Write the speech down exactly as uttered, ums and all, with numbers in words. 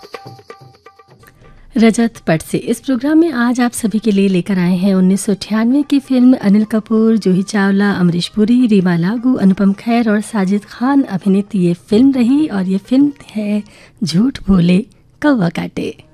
रजत पट से इस प्रोग्राम में आज आप सभी के लिए लेकर आए हैं उन्नीस सौ अट्ठानवे की फिल्म अनिल कपूर, जूही चावला, अमरीश पुरी, रीमा लागू, अनुपम खेर और साजिद खान अभिनीत ये फिल्म रही और ये फिल्म है झूठ बोले कौवा काटे।